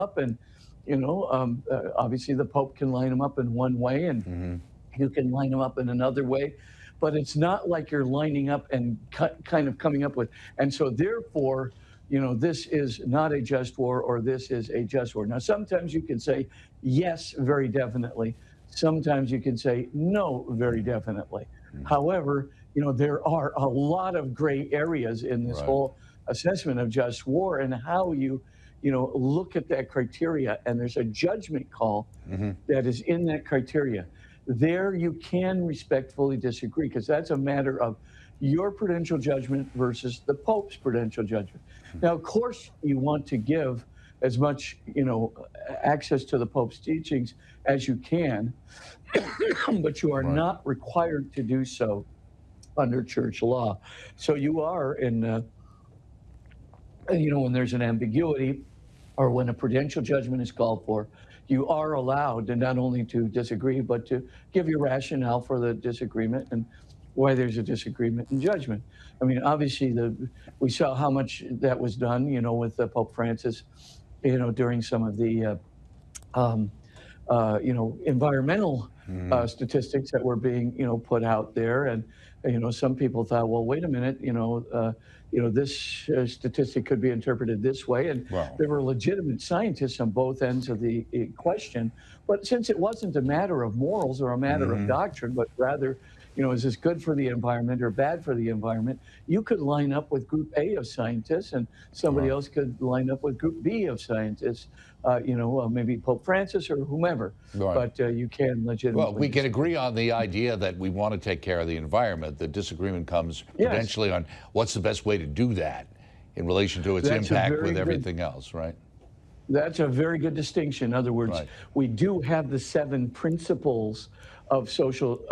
up, and obviously the Pope can line them up in one way, and Hmm. you can line them up in another way, but it's not like you're lining up and kind of coming up with, and so therefore, this is not a just war or this is a just war. Now, sometimes you can say yes, very definitely. Sometimes you can say no, very definitely. However, there are a lot of gray areas in this Right. whole assessment of just war and how you look at that criteria, and there's a judgment call Hmm. that is in that criteria. There you can respectfully disagree because that's a matter of your prudential judgment versus the Pope's prudential judgment. Now, of course, you want to give as much, access to the Pope's teachings as you can, but you are Right. not required to do so under church law. So you are in, when there's an ambiguity or when a prudential judgment is called for, you are allowed to not only to disagree, but to give your rationale for the disagreement and why there's a disagreement in judgment. I mean, obviously, we saw how much that was done, with Pope Francis, during some of the um, environmental Hmm. statistics that were being, put out there. And, some people thought, well, wait a minute, this statistic could be interpreted this way. And Well. there were legitimate scientists on both ends of the question. But since it wasn't a matter of morals or a matter of Hmm. doctrine, but rather, is this good for the environment or bad for the environment? You could line up with group A of scientists and somebody Right. else could line up with group B of scientists, maybe Pope Francis or whomever, Right. but you can Well, legitimately we can disagree. agree on the idea that we want to take care of the environment. The disagreement comes Yes, potentially on what's the best way to do that in relation to its that's a impact very with good everything else, right? That's a very good distinction. In other words, Right. we do have the seven principles of social,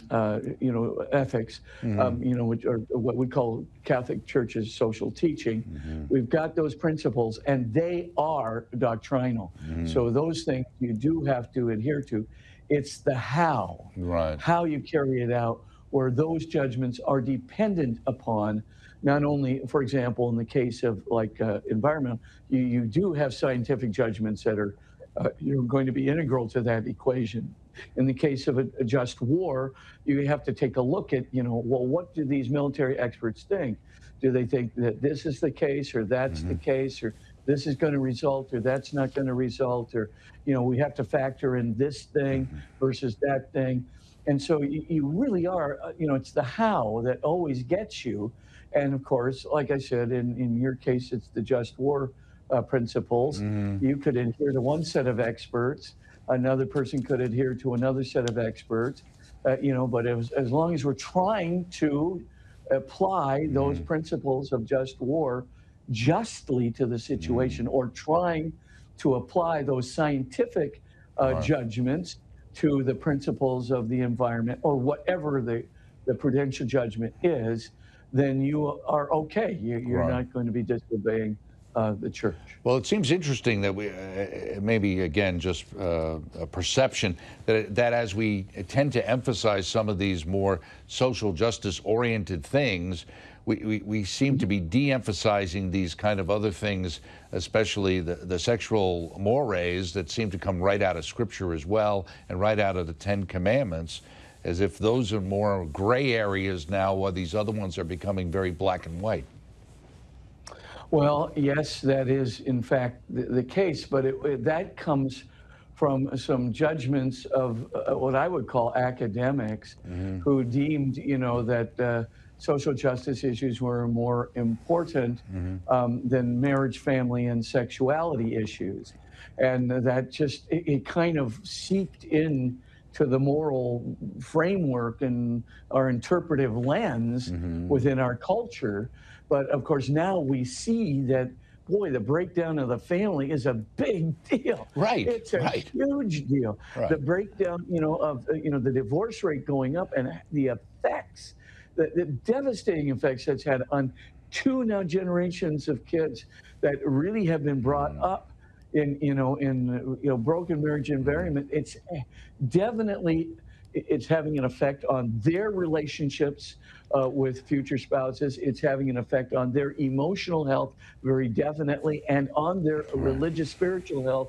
ethics, Hmm. which are what we call Catholic Church's social teaching. Hmm. We've got those principles, and they are doctrinal. Hmm. So those things you do have to adhere to. It's the Right. how you carry it out, where those judgments are dependent upon not only, for example, in the case of like environmental, you do have scientific judgments that are going to be integral to that equation. In the case of a just war, you have to take a look at, well, what do these military experts think? Do they think that this is the case or that's the Hmm. case or this is going to result or that's not going to result or, we have to factor in this thing Hmm. versus that thing. And so you really are, it's the how that always gets you. And of course, like I said, in your case, it's the just war principles. Hmm. You could adhere to one set of experts, another person could adhere to another set of experts, but as long as we're trying to apply those Hmm. principles of just war justly to the Hmm. situation or trying to apply those scientific Right. judgments to the principles of the environment or whatever the prudential judgment is, then you are okay. You're Right. not going to be disobeying the church. Well, it seems interesting that we maybe again just a perception that as we tend to emphasize some of these more social justice oriented things, we seem to be de-emphasizing these kind of other things, especially the sexual mores that seem to come right out of Scripture as well and right out of the Ten Commandments, as if those are more gray areas now, while these other ones are becoming very black and white. Well, yes, that is in fact the case, but that comes from some judgments of what I would call academics Hmm. who deemed, that social justice issues were more important Hmm. than marriage, family, and sexuality issues. And that just, it kind of seeped in to the moral framework and our interpretive lens Hmm. within our culture. But of course, now we see that, boy, the breakdown of the family is a big deal. Right, It's a right, huge deal. The right. breakdown, of, the divorce rate going up and the effects, the devastating effects that's had on two now generations of kids that really have been brought Mm-hmm. up in broken marriage Mm-hmm. environment. It's definitely it's having an effect on their relationships with future spouses. It's having an effect on their emotional health very definitely and on their Right. religious spiritual health